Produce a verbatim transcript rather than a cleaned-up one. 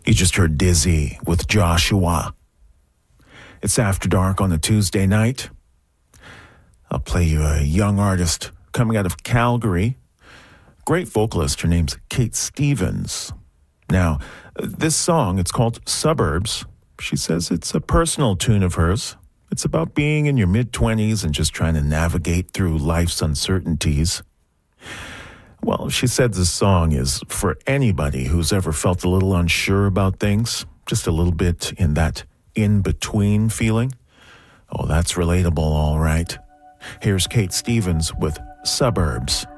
You just heard Dizzy with Joshua. It's After Dark on a Tuesday night. I'll play you a young artist coming out of Calgary. Great vocalist. Her name's Kate Stevens. Now, this song, it's called Suburbs. She says it's a personal tune of hers. It's about being in your mid-twenties and just trying to navigate through life's uncertainties. Well, she said this song is for anybody who's ever felt a little unsure about things, just a little bit in that in-between feeling. Oh, that's relatable, all right. Here's Kate Stevens with Suburbs.